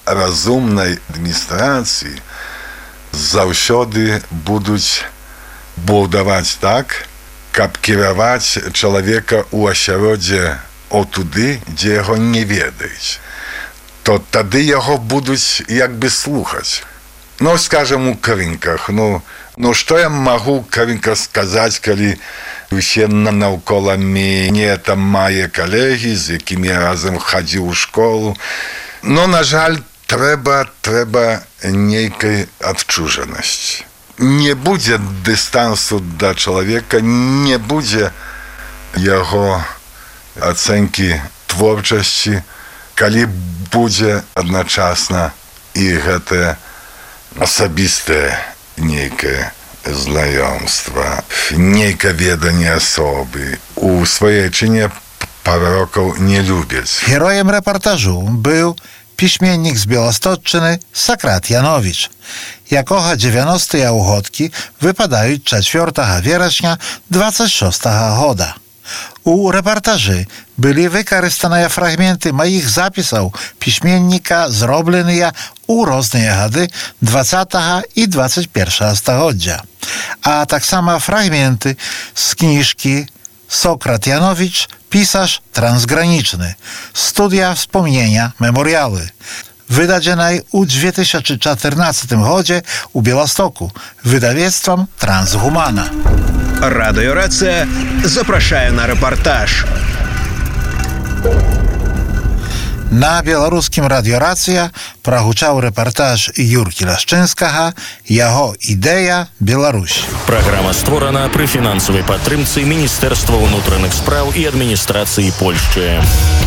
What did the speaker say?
разумнай адміністрацыі заўсёды будуць будаваць так, каб кіраваць чалавека ў асяроддзе отуды, дзе яго не ведаюць, то тады яго будуць як бы слухаць. Ну, скажем, у Крынках. Ну, што я магу Крынка сказаць, калі усе наўкола мяне там мае калегі, з якімі я разам хадзіў у школу. Ну, на жаль, трэба нейкай адчужанасці. Не будзе дыстансу да чалавека, не будзе яго ацэнкі творчасці, калі будзе адначасна і гэтае асабістае нейкае знаёмства, нейкае веданне асобы. У сваейчыне парокаў не любяць. Героем рэпартажу быў пісьменнік з Беласточчыны Сакрат Янowicz, якога 90-е ўгодкі выпадаюць 4 верасня 26-го года. У рэпартажы былі выкарыстаныя фрагменты маіх запісаў пісьменніка, зробленыя ў розныя гады 20 і 21 стагоддзя, а таксама фрагменты з кніжкі «Сакрат Янowicz. Pisarz transgraniczny. Studia wspomnienia memoriały», wydadzienej u 2014 гоdzie u Białostoku wydawnictwem Transhumana. Радыёрацыя запрашае на рэпартаж. На беларускім радыёрацыя прагучаў рэпартаж Юркі Лашчынскага «Яго ідэя Беларусь». Праграма створана пры фінансавай падтрымцы Міністэрства ўнутраных спраў і адміністрацыі Польшчы.